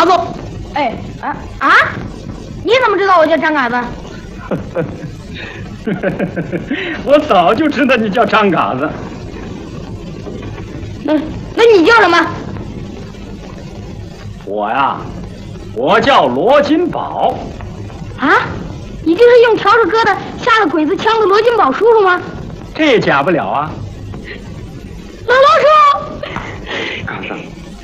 嘎子。 哎你怎么知道我叫张嘎子？ 我早就知道你叫张嘎子。 那你叫什么？ 我呀，我叫罗金宝。 啊，你就是用笤帚疙瘩下了鬼子枪的罗金宝叔叔吗？ 这也假不了啊。 老叔， 嘎子，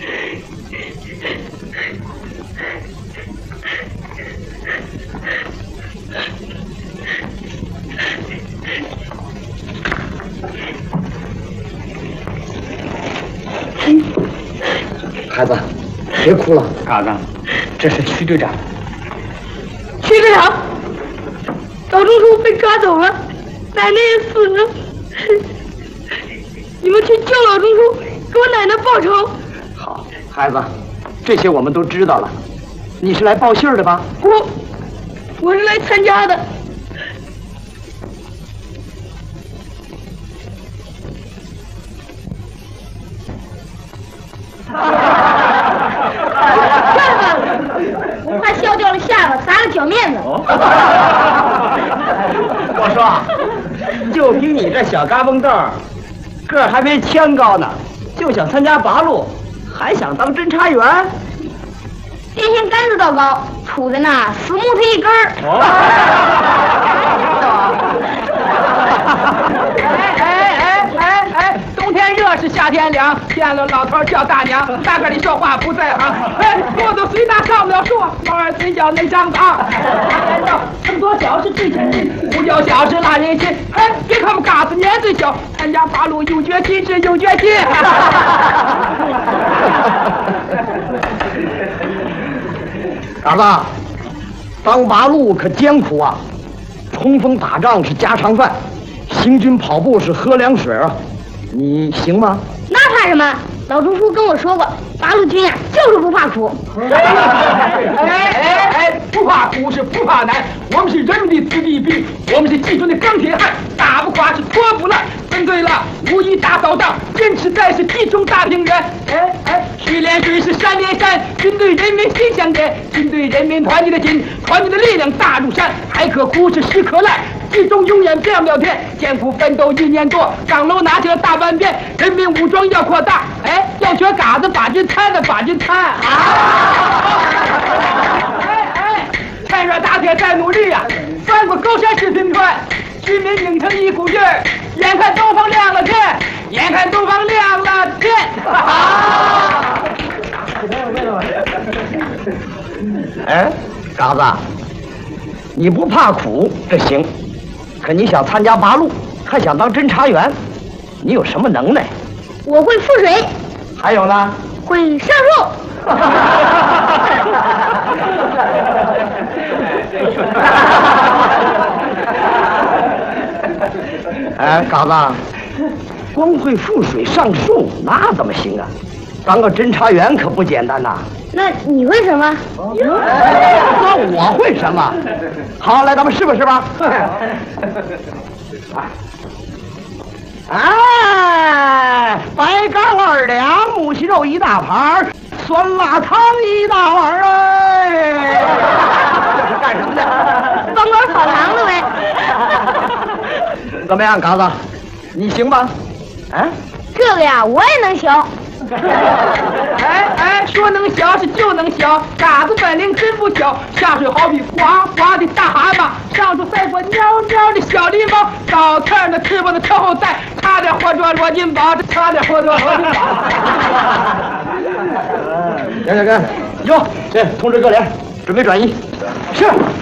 孩子，别哭了。 嘎子，这是区队长。 区队长，老钟叔被抓走了，奶奶也死了。你们去救老钟叔，给我奶奶报仇。 好，孩子，这些我们都知道了。你是来报信儿的吧？ 我是来参加的。看吧，我怕笑掉了下巴，砸了脚面子。 我说，就凭你这小嘎嘣豆儿，个儿还没枪高呢，就想参加八路，还想当侦查员？ 电线杆子倒高，杵在那死木头一根儿。 冬天热是夏天凉，见了老头叫大娘，大个的说话不在行。骆驼虽大上不了树，猫儿虽小能长裆。这么多小事最亲近，不叫小事拉人心。别看我们嘎子年岁小，参加八路有决心是有决心。 嘎子，当八路可艰苦啊，冲锋打仗是家常饭，行军跑步是喝凉水啊。你行吗？ 那怕什么？老钟叔跟我说过，八路军呀就是不怕苦。 不怕苦是不怕难，我们是人民的子弟兵，我们是基准的钢铁汉，打不垮是拖不烂。分对了，武艺大扫荡，坚持在是集中大平原。水连水是山连山，军队人民心相连，军队人民团结的心，团结的力量大如山。海可苦是石可烂，集中永远变不了天。艰苦奋斗1年多，岗楼拿起了大半边，人民武装要扩大。要学嘎子把军参的把军参。趁热打铁再努力呀，翻过高山是平川，居民拧成一股劲儿，眼看东方亮了天，眼看东方亮了天。 嘎子，你不怕苦这行，可你想参加八路，还想当侦查员，你有什么能耐？ 我会覆水， 还有呢？ 会上树。 嘎子，光会覆水上树那怎么行啊？当个侦查员可不简单呐。 那你会什么？ 那我会什么？好，来，咱们试吧试吧。白干2两，木须肉1大盘，酸辣汤1大碗哎！这是干什么的？ 帮忙炒糖的呗。 怎么样，嘎子，你行吧？ 这个呀，我也能学。 说能小是就能小，嘎子本领真不小。下水好比哗哗的大蛤蟆，上树赛过喵喵的小狸猫，倒刺的翅膀的特后带，差点活捉罗金宝，差点活捉罗金宝。 行，哟，这通知各连，准备转移。是。